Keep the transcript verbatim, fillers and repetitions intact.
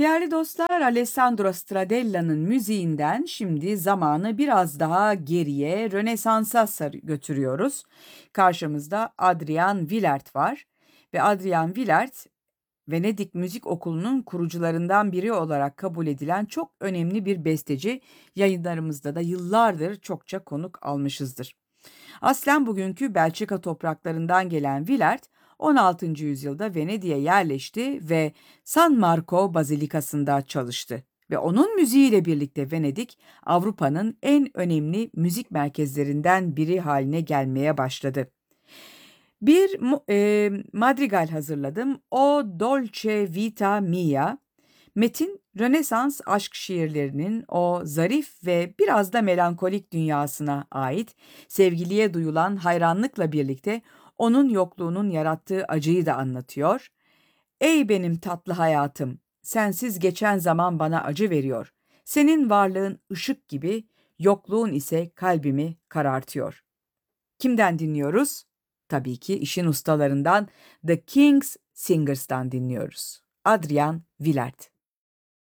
Değerli dostlar, Alessandro Stradella'nın müziğinden şimdi zamanı biraz daha geriye, Rönesans'a sarı götürüyoruz. Karşımızda Adrian Willaert var ve Adrian Willaert, Venedik Müzik Okulu'nun kurucularından biri olarak kabul edilen çok önemli bir besteci. Yayınlarımızda da yıllardır çokça konuk almışızdır. Aslen bugünkü Belçika topraklarından gelen Willaert, on altıncı yüzyılda Venedik'e yerleşti ve San Marco Bazilikası'nda çalıştı. Ve onun müziğiyle birlikte Venedik, Avrupa'nın en önemli müzik merkezlerinden biri haline gelmeye başladı. Bir mu- e, madrigal hazırladım. O Dolce Vita Mia. Metin, Rönesans aşk şiirlerinin o zarif ve biraz da melankolik dünyasına ait, sevgiliye duyulan hayranlıkla birlikte onun yokluğunun yarattığı acıyı da anlatıyor. Ey benim tatlı hayatım, sensiz geçen zaman bana acı veriyor. Senin varlığın ışık gibi, yokluğun ise kalbimi karartıyor. Kimden dinliyoruz? Tabii ki işin ustalarından The King's Singers'tan dinliyoruz. Adrian Willaert.